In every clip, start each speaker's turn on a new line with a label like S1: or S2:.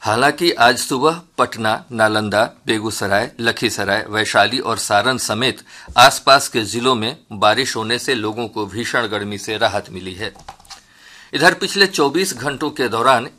S1: हालांकि आज सुबह पटना, नालंदा, बेगूसराय, लखीसराय, वैशाली और सारण समेत आसपास के जिलों में बारिश होने से लोगों को भीषण गर्मी से राहत मिली है। इधर पिछले 24 घंटों के दौरान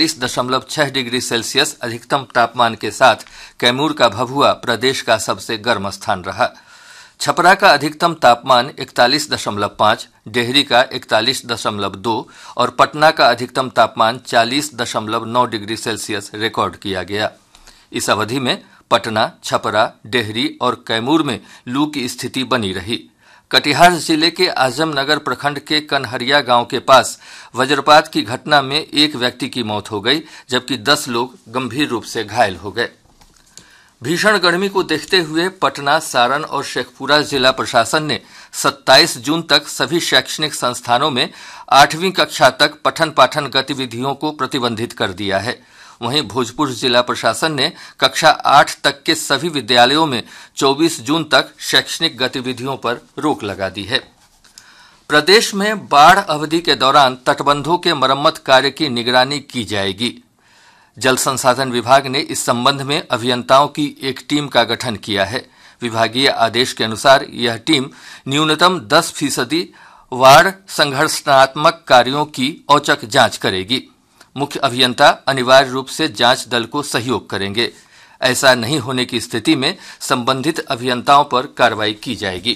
S1: 41.6 डिग्री सेल्सियस अधिकतम तापमान के साथ कैमूर का भभुआ प्रदेश का सबसे गर्म स्थान रहा। छपरा का अधिकतम तापमान 41.5, डेहरी का 41.2 और पटना का अधिकतम तापमान 40.9 डिग्री सेल्सियस रिकॉर्ड किया गया। इस अवधि में पटना, छपरा, डेहरी और कैमूर में लू की स्थिति बनी रही। कटिहार जिले के आजमनगर प्रखंड के कनहरिया गांव के पास वज्रपात की घटना में एक व्यक्ति की मौत हो गई, जबकि 10 लोग गंभीर रूप से घायल हो गए। भीषण गर्मी को देखते हुए पटना, सारण और शेखपुरा जिला प्रशासन ने 27 जून तक सभी शैक्षणिक संस्थानों में 8वीं कक्षा तक पठन पाठन गतिविधियों को प्रतिबंधित कर दिया है। वहीं भोजपुर जिला प्रशासन ने कक्षा 8 तक के सभी विद्यालयों में 24 जून तक शैक्षणिक गतिविधियों पर रोक लगा दी है। प्रदेश में बाढ़ अवधि के दौरान तटबंधों के मरम्मत कार्य की निगरानी की जाएगी। जल संसाधन विभाग ने इस संबंध में अभियंताओं की एक टीम का गठन किया है। विभागीय आदेश के अनुसार यह टीम न्यूनतम 10% बाढ़ संघर्षात्मक कार्यों की औचक जांच करेगी। मुख्य अभियंता अनिवार्य रूप से जांच दल को सहयोग करेंगे। ऐसा नहीं होने की स्थिति में संबंधित अभियंताओं पर कार्रवाई की जाएगी।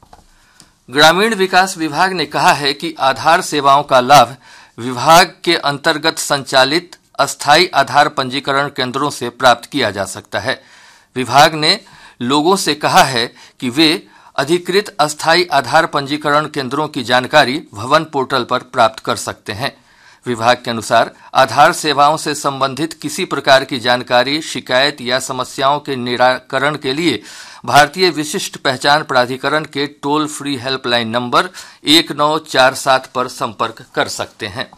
S1: ग्रामीण विकास विभाग ने कहा है कि आधार सेवाओं का लाभ विभाग के अंतर्गत संचालित अस्थायी आधार पंजीकरण केंद्रों से प्राप्त किया जा सकता है। विभाग ने लोगों से कहा है कि वे अधिकृत अस्थायी आधार पंजीकरण केंद्रों की जानकारी भवन पोर्टल पर प्राप्त कर सकते हैं। विभाग के अनुसार आधार सेवाओं से संबंधित किसी प्रकार की जानकारी, शिकायत या समस्याओं के निराकरण के लिए भारतीय विशिष्ट पहचान प्राधिकरण के टोल फ्री हेल्पलाइन नंबर 1947 पर संपर्क कर सकते हैं।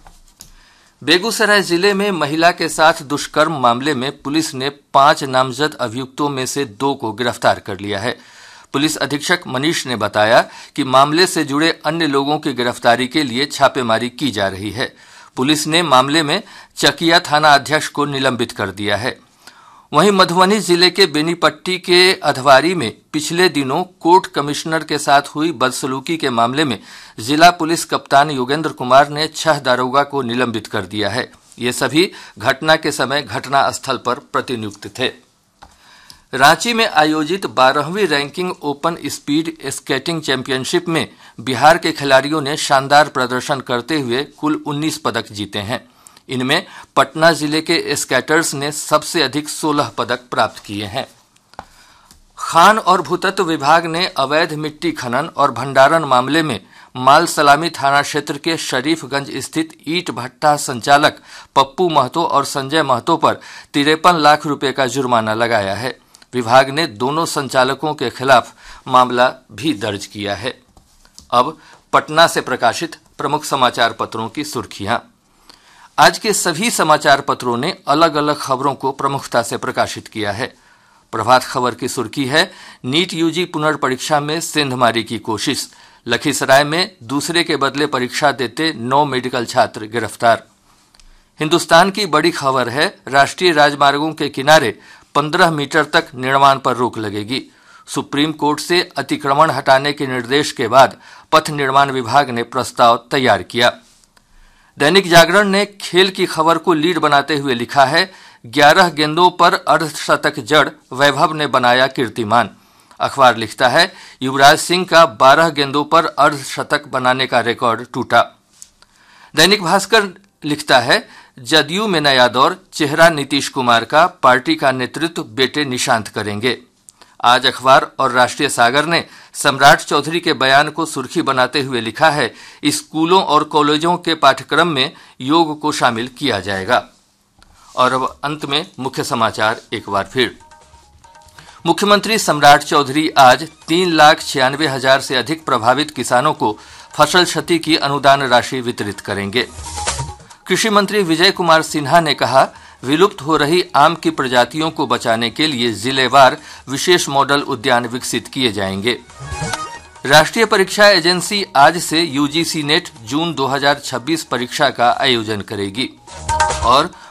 S1: बेगूसराय जिले में महिला के साथ दुष्कर्म मामले में पुलिस ने 5 नामजद अभियुक्तों में से 2 को गिरफ्तार कर लिया है। पुलिस अधीक्षक मनीष ने बताया कि मामले से जुड़े अन्य लोगों की गिरफ्तारी के लिए छापेमारी की जा रही है। पुलिस ने मामले में चकिया थाना अध्यक्ष को निलंबित कर दिया है। वहीं मधुबनी जिले के बेनीपट्टी के अधवारी में पिछले दिनों कोर्ट कमिश्नर के साथ हुई बदसलूकी के मामले में जिला पुलिस कप्तान योगेंद्र कुमार ने 6 दारोगा को निलंबित कर दिया है। ये सभी घटना के समय घटना स्थल पर प्रतिनियुक्त थे। रांची में आयोजित 12वीं ranking open speed skating championship में बिहार के खिलाड़ियों ने शानदार प्रदर्शन करते हुए कुल 19 पदक जीते हैं। इनमें पटना जिले के स्केटर्स ने सबसे अधिक 16 पदक प्राप्त किए हैं। खान और भूतत्व विभाग ने अवैध मिट्टी खनन और भंडारण मामले में माल सलामी थाना क्षेत्र के शरीफगंज स्थित ईंट भट्टा संचालक पप्पू महतो और संजय महतो पर 53 लाख रुपए का जुर्माना लगाया है। विभाग ने दोनों संचालकों के खिलाफ मामला भी दर्ज किया है। अब पटना से प्रकाशित प्रमुख समाचार पत्रों की सुर्खियां। आज के सभी समाचार पत्रों ने अलग अलग खबरों को प्रमुखता से प्रकाशित किया है। प्रभात खबर की सुर्खी है, नीट यूजी पुनर्परीक्षा में सेंधमारी की कोशिश। लखीसराय में दूसरे के बदले परीक्षा देते 9 मेडिकल छात्र गिरफ्तार। हिंदुस्तान की बड़ी खबर है, राष्ट्रीय राजमार्गों के किनारे 15 मीटर तक निर्माण पर रोक लगेगी। सुप्रीम कोर्ट से अतिक्रमण हटाने के निर्देश के बाद पथ निर्माण विभाग ने प्रस्ताव तैयार किया। दैनिक जागरण ने खेल की खबर को लीड बनाते हुए लिखा है, 11 गेंदों पर अर्धशतक जड़, वैभव ने बनाया कीर्तिमान। अखबार लिखता है, युवराज सिंह का 12 गेंदों पर अर्धशतक बनाने का रिकॉर्ड टूटा। दैनिक भास्कर लिखता है, जदयू में नया दौर, चेहरा नीतीश कुमार का, पार्टी का नेतृत्व बेटे निशांत करेंगे। आज अखबार और राष्ट्रीय सागर ने सम्राट चौधरी के बयान को सुर्खी बनाते हुए लिखा है, स्कूलों और कॉलेजों के पाठ्यक्रम में योग को शामिल किया जाएगा। और अब अंत में मुख्य समाचार एक बार फिर। मुख्यमंत्री सम्राट चौधरी आज 3,96,000 से अधिक प्रभावित किसानों को फसल क्षति की अनुदान राशि वितरित करेंगे। कृषि मंत्री विजय कुमार सिन्हा ने कहा, विलुप्त हो रही आम की प्रजातियों को बचाने के लिए जिलेवार विशेष मॉडल उद्यान विकसित किए जाएंगे। राष्ट्रीय परीक्षा एजेंसी आज से यूजीसी नेट जून 2026 परीक्षा का आयोजन करेगी। और